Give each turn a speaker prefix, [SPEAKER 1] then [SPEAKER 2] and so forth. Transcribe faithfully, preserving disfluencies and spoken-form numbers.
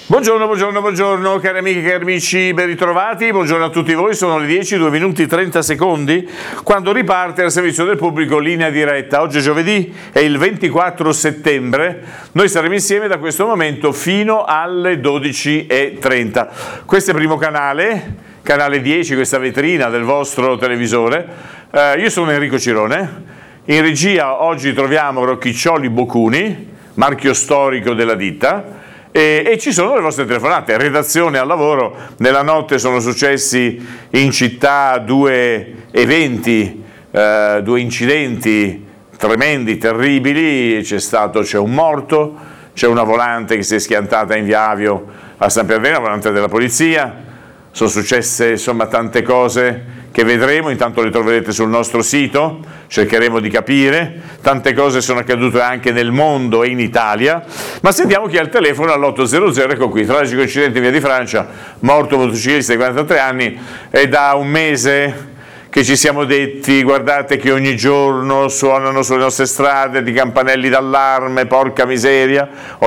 [SPEAKER 1] Buongiorno, buongiorno, buongiorno, cari amiche e cari amici, ben ritrovati, buongiorno a tutti voi, sono le dieci, due minuti e trenta secondi, quando riparte al servizio del pubblico Linea Diretta. Oggi è giovedì, è il ventiquattro settembre, noi saremo insieme da questo momento fino alle dodici e trenta. Questo è Primo Canale, canale dieci, questa vetrina del vostro televisore. Eh, io sono Enrico Cirone, in regia oggi troviamo Rocchiccioli Boccuni, marchio storico della ditta. E, e ci sono le vostre telefonate, redazione al lavoro. Nella notte sono successi in città due eventi, eh, due incidenti tremendi, terribili. C'è stato, c'è un morto, c'è una volante che si è schiantata in via Avio a San Pietro, una volante della polizia. Sono successe insomma tante cose che vedremo, intanto le troverete sul nostro sito, cercheremo di capire, tante cose sono accadute anche nel mondo e in Italia, ma sentiamo chi ha il telefono all'otto zero zero, ecco qui, tragico incidente in via di Francia, morto motociclista di quarantatré anni, è da un mese che ci siamo detti, guardate che ogni giorno suonano sulle nostre strade di campanelli d'allarme, porca miseria.